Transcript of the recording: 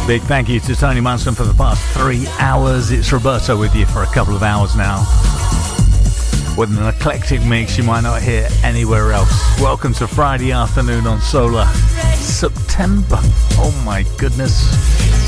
Big thank you to Tony Munson for the past 3 hours. It's Roberto with you for a couple of hours now, with an eclectic mix you might not hear anywhere else. Welcome to Friday afternoon on Solar. September. Oh my goodness.